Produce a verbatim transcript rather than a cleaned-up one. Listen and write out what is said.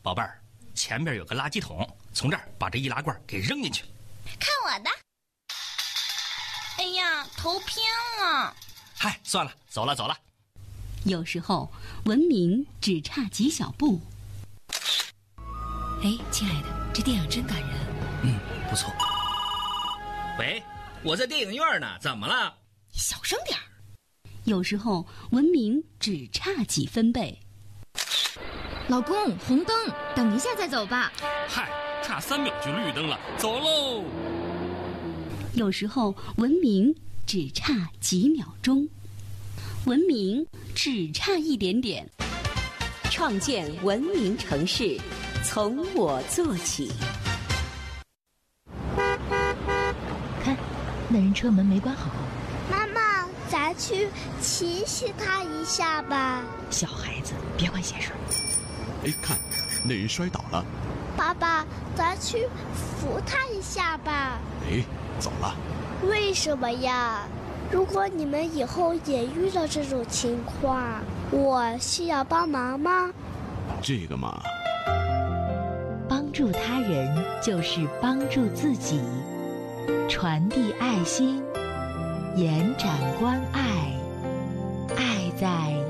宝贝儿，前边有个垃圾桶，从这儿把这易拉罐给扔进去。 看我的！哎呀，头偏了。 嗨，算了，走了走了。 有时候文明只差几小步。 哎，亲爱的，这电影真感人。 嗯，不错。 喂，我在电影院呢，怎么了？ 小声点儿。 有时候文明只差几分贝。 老公，红灯，等一下再走吧。 嗨，差三秒就绿灯了，走喽。 有时候文明只差几秒钟，文明只差一点点。 创建文明城市，从我做起。 看，那人车门没关好。 妈妈，咱去提醒他一下吧。 小孩子别管闲事。 哎，看，那人摔倒了。 爸爸，咱去扶他一下吧。 哎，走了。 为什么呀？如果你们以后也遇到这种情况，我需要帮忙吗？ 这个嘛， 帮助他人就是帮助自己，传递爱心，延展关爱，爱在